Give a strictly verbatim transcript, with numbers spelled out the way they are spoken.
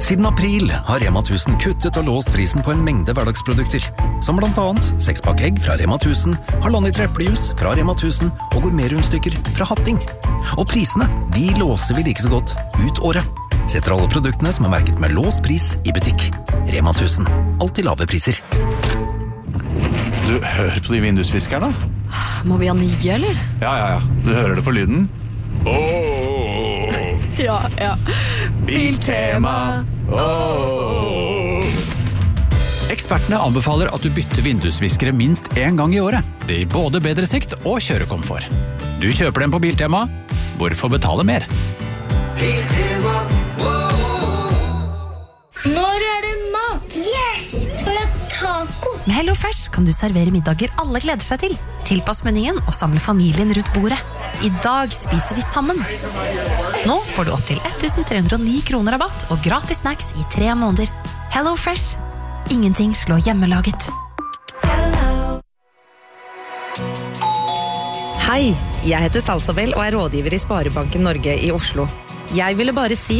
Siden april har Rema tusen kuttet og låst prisen på en mengde hverdagsprodukter, som blant annet sekspakk egg fra Rema tusen, halvannet liter eplejus fra Rema tusen og gourmetrundstykker fra Hatting. Og prisene, de låser vi like så godt ut året. Setter alle produktene som er merket med låst pris i butikk. Rema tusen. Alltid lave priser. Du, hør på de vindusviskerne. Må vi ha nye, eller? Ja, ja, ja. Du hører det på lyden. Åh! Ja, ja. Biltema! Åh! Ekspertene anbefaler at du bytter vindusviskere minst en gang i året. Det gir både bedre sikt og kjørekomfort. Du kjøper dem på Biltema. Hvorfor betale mer? Biltema. Når er det mat? Yes! Skal vi ha taco? Med HelloFresh kan du servere middager alle gleder seg til. Tilpass menyen og samle familien rundt bordet. I dag spiser vi sammen. Nå får du opp til elleve hundre og ni kroner rabatt og gratis snacks i tre måneder. HelloFresh. Ingenting slår hjemmelaget. Hei, jeg heter Salsabel og er rådgiver i Sparebanken Norge i Oslo. Jeg ville bare si